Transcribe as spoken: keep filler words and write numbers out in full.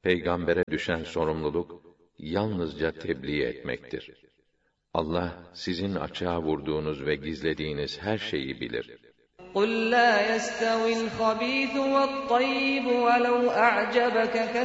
Peygambere düşen sorumluluk yalnızca tebliğ etmektir. Allah sizin açığa vurduğunuz ve gizlediğiniz her şeyi bilir. قُلْ لَا يَسْتَوِي الْخَبِيثُ وَالطَّيِّبُ وَلَوْ أَعْجَبَكَ